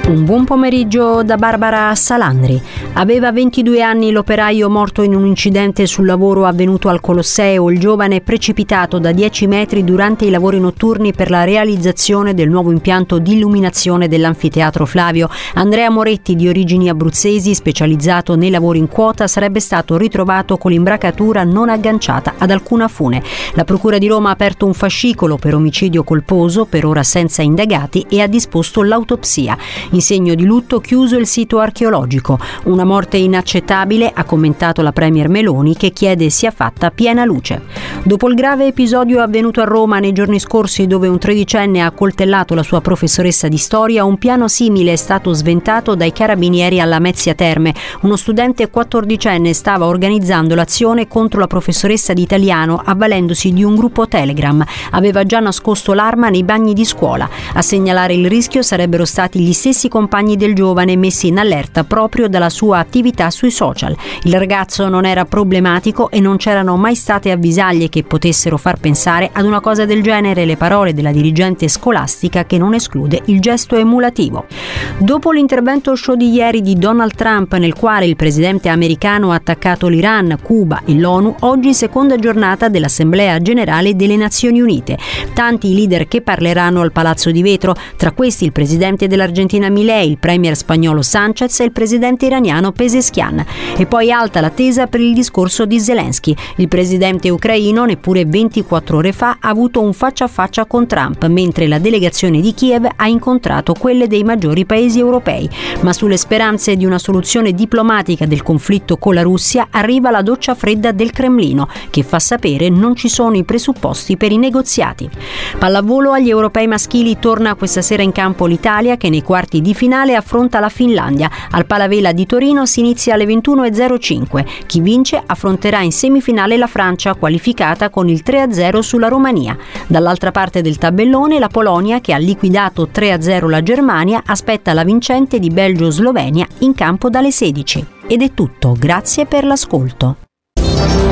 Un buon pomeriggio da Barbara Salandri. Aveva 22 anni l'operaio morto in un incidente sul lavoro avvenuto al Colosseo, il giovane precipitato da 10 metri durante i lavori notturni per la realizzazione del nuovo impianto di illuminazione dell'Anfiteatro Flavio. Andrea Moretti, di origini abruzzesi, specializzato nei lavori in quota, sarebbe stato ritrovato con l'imbracatura non agganciata ad alcuna fune. La Procura di Roma ha aperto un fascicolo per omicidio colposo, per ora senza indagati, e ha disposto l'autopsia. In segno di lutto chiuso il sito archeologico. Una morte inaccettabile, ha commentato la premier Meloni, che chiede sia fatta piena luce. Dopo il grave episodio avvenuto a Roma nei giorni scorsi, dove un 13enne ha accoltellato la sua professoressa di storia, un piano simile è stato sventato dai carabinieri alla Mezzia Terme. Uno studente 14enne stava organizzando l'azione contro la professoressa di italiano avvalendosi di un gruppo Telegram. Aveva già nascosto l'arma nei bagni di scuola. A segnalare il rischio sarebbero stati gli stessi compagni del giovane messi in allerta proprio dalla sua attività sui social. Il ragazzo non era problematico e non c'erano mai state avvisaglie che potessero far pensare ad una cosa del genere, le parole della dirigente scolastica, che non esclude il gesto emulativo. Dopo l'intervento show di ieri di Donald Trump, nel quale il presidente americano ha attaccato l'Iran, Cuba e l'ONU, oggi seconda giornata dell'Assemblea Generale delle Nazioni Unite. Tanti i leader che parleranno al Palazzo di Vetro, tra questi il presidente dell'Argentina Milei, il premier spagnolo Sanchez e il presidente iraniano Pezeshkian. E poi alta l'attesa per il discorso di Zelensky. Il presidente ucraino, neppure 24 ore fa, ha avuto un faccia a faccia con Trump, mentre la delegazione di Kiev ha incontrato quelle dei maggiori paesi europei. Ma sulle speranze di una soluzione diplomatica del conflitto con la Russia arriva la doccia fredda del Cremlino, che fa sapere non ci sono i presupposti per i negoziati. Pallavolo agli europei maschili torna questa sera in campo l'Italia, che nei quarti di finale affronta la Finlandia. Al Palavela di Torino si inizia alle 21:05. Chi vince affronterà in semifinale la Francia, qualificata con il 3-0 sulla Romania. Dall'altra parte del tabellone la Polonia, che ha liquidato 3-0 la Germania, aspetta la vincente di Belgio-Slovenia in campo dalle 16. Ed è tutto, grazie per l'ascolto.